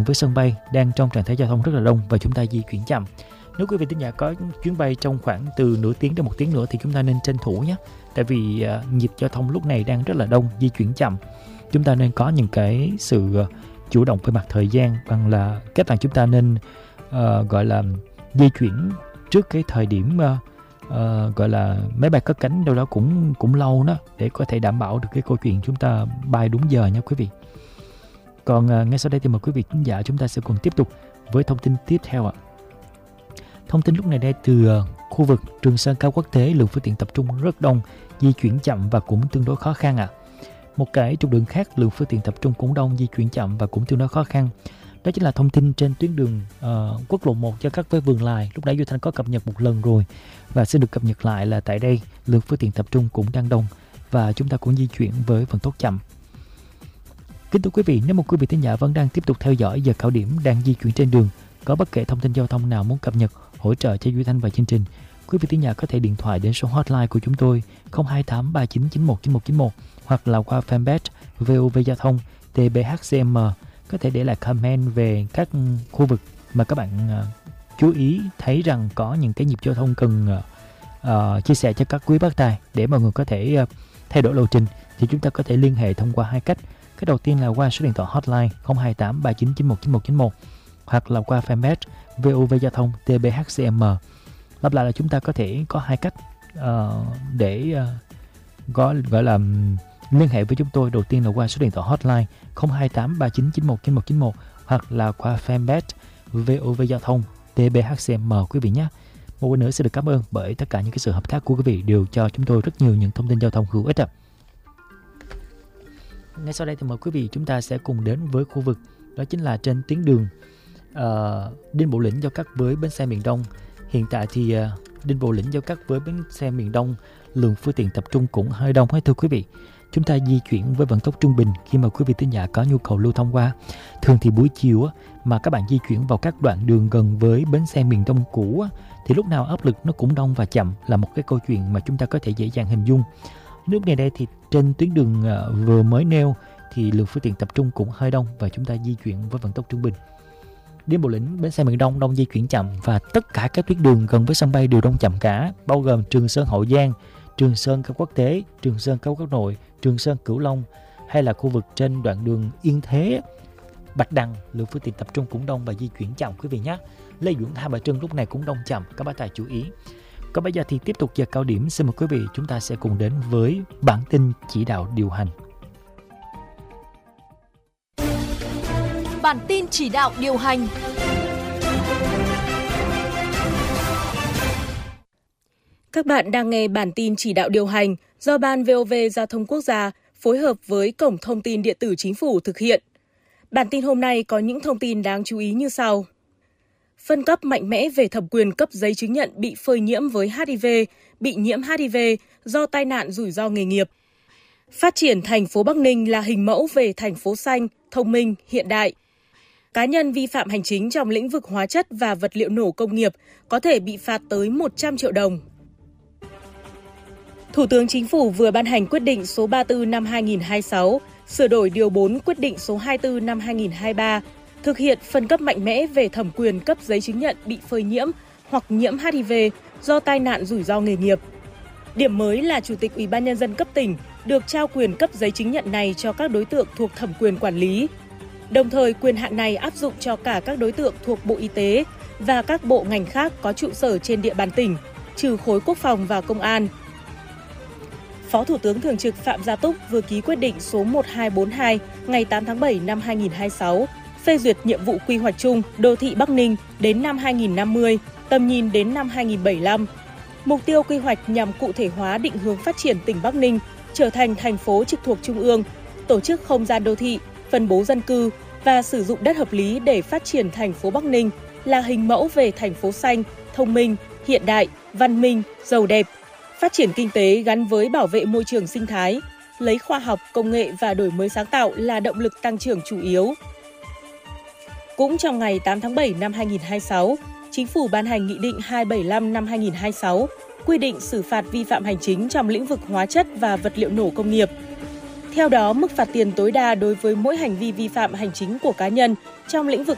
với sân bay đang trong trạng thái giao thông rất là đông và chúng ta di chuyển chậm. Nếu quý vị thính giả có chuyến bay trong khoảng từ nửa tiếng đến 1 tiếng nữa thì chúng ta nên tranh thủ nhé. Tại vì nhịp giao thông lúc này đang rất là đông, di chuyển chậm. Chúng ta nên có những cái sự chủ động về mặt thời gian, bằng là cách là chúng ta nên gọi là di chuyển trước cái thời điểm gọi là máy bay cất cánh đâu đó cũng lâu đó, để có thể đảm bảo được cái câu chuyện chúng ta bay đúng giờ nha quý vị. Còn ngay sau đây thì mời quý vị khán giả chúng ta sẽ cùng tiếp tục với thông tin tiếp theo ạ. Thông tin lúc này đây từ khu vực Trường Sơn Cao Quốc tế, lượng phương tiện tập trung rất đông, di chuyển chậm và cũng tương đối khó khăn ạ. Một cái trục đường khác, lượng phương tiện tập trung cũng đông, di chuyển chậm và cũng tương đối khó khăn. Đó chính là thông tin trên tuyến đường quốc lộ 1 giao cắt với Vườn Lài. Lúc nãy Duy Thanh có cập nhật một lần rồi và xin được cập nhật lại là tại đây lượng phương tiện tập trung cũng đang đông và chúng ta cũng di chuyển với vận tốc chậm. Kính thưa quý vị, nếu một quý vị thính giả vẫn đang tiếp tục theo dõi giờ cao điểm đang di chuyển trên đường, có bất kể thông tin giao thông nào muốn cập nhật, hỗ trợ cho Duy Thanh và chương trình, quý vị thính giả có thể điện thoại đến số hotline của chúng tôi 028 3991 9191 hoặc là qua fanpage VOV Giao thông TBHCM. Có thể để lại comment về các khu vực mà các bạn chú ý thấy rằng có những cái nhịp giao thông cần chia sẻ cho các quý bác tài để mọi người có thể thay đổi lộ trình. Thì chúng ta có thể liên hệ thông qua hai cách. Cái đầu tiên là qua số điện thoại hotline 028 3991 9191 hoặc là qua fanpage VOV Giao thông TBHCM. Lặp lại là chúng ta có thể có hai cách để gọi là liên hệ với chúng tôi. Đầu tiên là qua số điện thoại hotline 028 3991 9191 hoặc là qua fanpage VOV Giao thông TBHCM quý vị nhé. Một lần nữa xin được cảm ơn bởi tất cả những cái sự hợp tác của quý vị đều cho chúng tôi rất nhiều những thông tin giao thông hữu ích. Ngay sau đây thì mời quý vị chúng ta sẽ cùng đến với khu vực đó chính là trên tuyến đường Đinh Bộ Lĩnh giao cắt với bến xe miền Đông. Hiện tại thì Đinh Bộ Lĩnh giao cắt với bến xe miền Đông, lượng phương tiện tập trung cũng hơi đông hết thưa quý vị. Chúng ta di chuyển với vận tốc trung bình khi mà quý vị thính giả có nhu cầu lưu thông qua. Thường thì buổi chiều mà các bạn di chuyển vào các đoạn đường gần với bến xe miền Đông cũ thì lúc nào áp lực nó cũng đông và chậm, là một cái câu chuyện mà chúng ta có thể dễ dàng hình dung. Lúc này đây thì trên tuyến đường vừa mới nêu thì lượng phương tiện tập trung cũng hơi đông và chúng ta di chuyển với vận tốc trung bình. Đinh Bộ Lĩnh, bến xe miền Đông đông di chuyển chậm và tất cả các tuyến đường gần với sân bay đều đông chậm cả, bao gồm Trường Sơn Hậu Giang, Trường Sơn Cao Quốc tế, Trường Sơn Cao Quốc Nội, Trường Sơn Cửu Long hay là khu vực trên đoạn đường Yên Thế, Bạch Đằng, lượng phương tiện tập trung cũng đông và di chuyển chậm quý vị nhé. Lê Duẩn, Hai Bà Trưng lúc này cũng đông chậm, các bác tài chú ý. Còn bây giờ thì tiếp tục giờ cao điểm, xin mời quý vị chúng ta sẽ cùng đến với bản tin chỉ đạo điều hành. Bản tin chỉ đạo điều hành. Các bạn đang nghe bản tin chỉ đạo điều hành do Ban VOV Giao thông Quốc gia phối hợp với Cổng Thông tin Điện tử Chính phủ thực hiện. Bản tin hôm nay có những thông tin đáng chú ý như sau. Phân cấp mạnh mẽ về thẩm quyền cấp giấy chứng nhận bị phơi nhiễm với HIV, bị nhiễm HIV do tai nạn rủi ro nghề nghiệp. Phát triển thành phố Bắc Ninh là hình mẫu về thành phố xanh, thông minh, hiện đại. Cá nhân vi phạm hành chính trong lĩnh vực hóa chất và vật liệu nổ công nghiệp có thể bị phạt tới 100 triệu đồng. Thủ tướng Chính phủ vừa ban hành quyết định số 34 năm 2026, sửa đổi điều 4 quyết định số 24 năm 2023, thực hiện phân cấp mạnh mẽ về thẩm quyền cấp giấy chứng nhận bị phơi nhiễm hoặc nhiễm HIV do tai nạn rủi ro nghề nghiệp. Điểm mới là Chủ tịch Ủy ban Nhân dân cấp tỉnh được trao quyền cấp giấy chứng nhận này cho các đối tượng thuộc thẩm quyền quản lý. Đồng thời, quyền hạn này áp dụng cho cả các đối tượng thuộc Bộ Y tế và các bộ ngành khác có trụ sở trên địa bàn tỉnh, trừ khối quốc phòng và công an. Phó Thủ tướng Thường trực Phạm Gia Túc vừa ký quyết định số 1242 ngày 8 tháng 7 năm 2026, phê duyệt nhiệm vụ quy hoạch chung đô thị Bắc Ninh đến năm 2050, tầm nhìn đến năm 2075. Mục tiêu quy hoạch nhằm cụ thể hóa định hướng phát triển tỉnh Bắc Ninh trở thành thành phố trực thuộc Trung ương, tổ chức không gian đô thị, phân bố dân cư và sử dụng đất hợp lý để phát triển thành phố Bắc Ninh là hình mẫu về thành phố xanh, thông minh, hiện đại, văn minh, giàu đẹp, phát triển kinh tế gắn với bảo vệ môi trường sinh thái, lấy khoa học, công nghệ và đổi mới sáng tạo là động lực tăng trưởng chủ yếu. Cũng trong ngày 8 tháng 7 năm 2026, Chính phủ ban hành Nghị định 275 năm 2026, quy định xử phạt vi phạm hành chính trong lĩnh vực hóa chất và vật liệu nổ công nghiệp. Theo đó, mức phạt tiền tối đa đối với mỗi hành vi vi phạm hành chính của cá nhân trong lĩnh vực